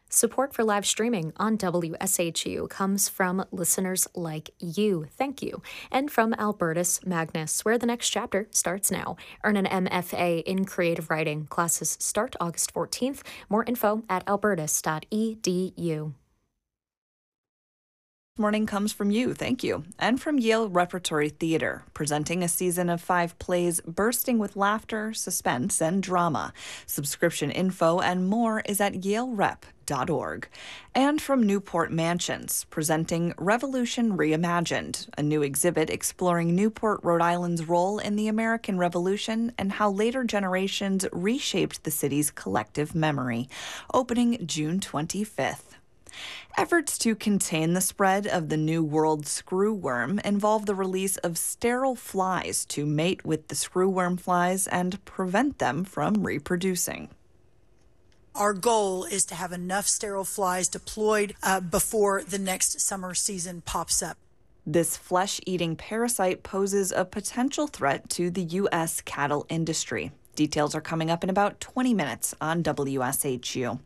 Support for live streaming on WSHU comes from listeners like you. Thank you. And from Albertus Magnus, where the next chapter starts now. Earn an MFA in creative writing. Classes start August 14th. More info at albertus.edu. Morning comes from you, thank you, and from Yale Repertory Theater, presenting a season of 5 plays bursting with laughter, suspense, and drama. Subscription info and more is at yalerep.org. And from Newport Mansions, presenting Revolution Reimagined, a new exhibit exploring Newport, Rhode Island's role in the American Revolution and how later generations reshaped the city's collective memory. Opening June 25th. Efforts to contain the spread of the New World screwworm involve the release of sterile flies to mate with the screwworm flies and prevent them from reproducing. Our goal is to have enough sterile flies deployed before the next summer season pops up. This flesh-eating parasite poses a potential threat to the U.S. cattle industry. Details are coming up in about 20 minutes on WSHU.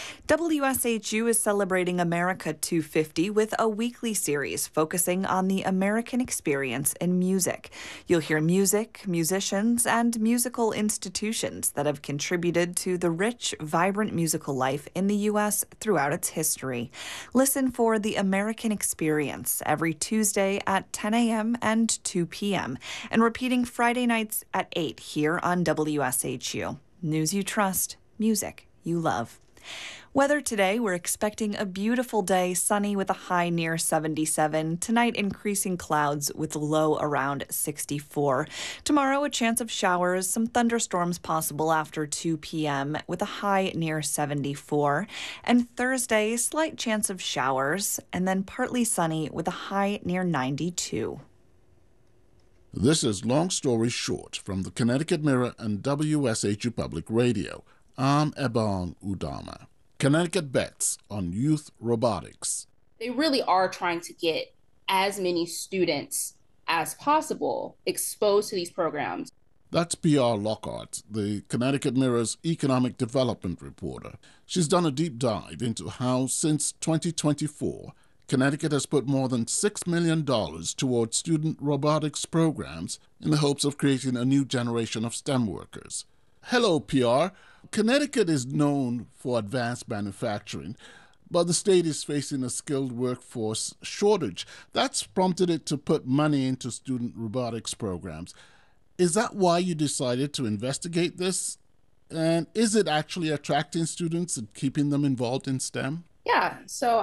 WSHU is celebrating America 250 with a weekly series focusing on the American experience in music. You'll hear music, musicians, and musical institutions that have contributed to the rich, vibrant musical life in the U.S. throughout its history. Listen for The American Experience every Tuesday at 10 a.m. and 2 p.m. and repeating Friday nights at 8 here on WSHU. News you trust, music you love. Weather today, we're expecting a beautiful day, sunny with a high near 77. Tonight, increasing clouds with a low around 64. Tomorrow, a chance of showers, some thunderstorms possible after 2 p.m. with a high near 74. And Thursday, slight chance of showers, and then partly sunny with a high near 92. This is Long Story Short from the Connecticut Mirror and WSHU Public Radio. I'm Ebon Udama. Connecticut bets on youth robotics. They really are trying to get as many students as possible exposed to these programs. That's P.R. Lockhart, the Connecticut Mirror's economic development reporter. She's done a deep dive into how, since 2024, Connecticut has put more than $6 million towards student robotics programs in the hopes of creating a new generation of STEM workers. Hello, PR. Connecticut is known for advanced manufacturing, but the state is facing a skilled workforce shortage. That's prompted it to put money into student robotics programs. Is that why you decided to investigate this? And is it actually attracting students and keeping them involved in STEM? Yeah, so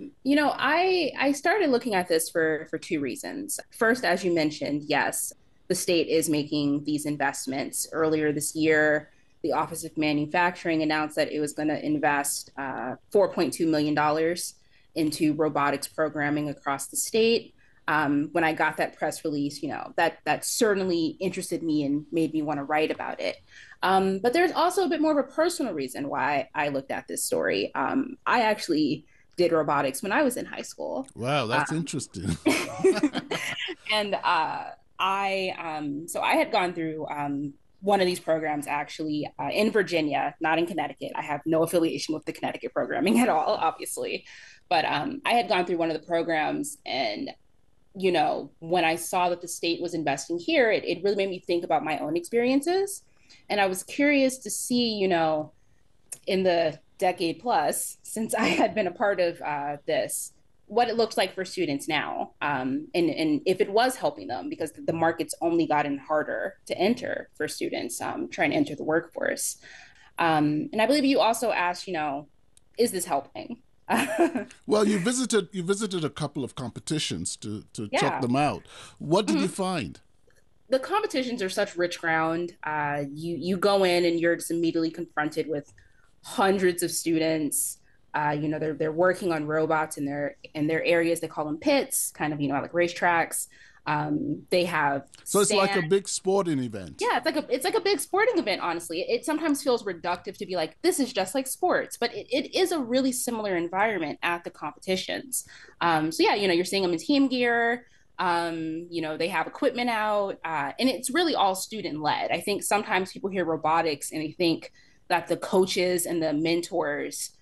I started looking at this for two reasons. First, as you mentioned, yes, the state is making these investments. Earlier this year, the Office of Manufacturing announced that it was going to invest $4.2 million into robotics programming across the state. When I got that press release, that certainly interested me and made me want to write about it. But there's also a bit more of a personal reason why I looked at this story. I actually did robotics when I was in high school. Wow, that's interesting. And I had gone through one of these programs actually in Virginia, not in Connecticut. I have no affiliation with the Connecticut programming at all, obviously. But I had gone through one of the programs, and when I saw that the state was investing here, it really made me think about my own experiences. And I was curious to see, in the decade plus since I had been a part of this, what it looks like for students now, and if it was helping them, because the market's only gotten harder to enter for students trying to enter the workforce. And I believe you also asked, is this helping? Well, you visited a couple of competitions to check them out. What did you find? The competitions are such rich ground. You go in and you're just immediately confronted with hundreds of students. They're working on robots in their areas. They call them pits, kind of like racetracks. They have it's like a big sporting event. Yeah, it's like a big sporting event. Honestly, it sometimes feels reductive to be like, this is just like sports, but it is a really similar environment at the competitions. You're seeing them in team gear. They have equipment out, and it's really all student led. I think sometimes people hear robotics and they think that the coaches and the mentors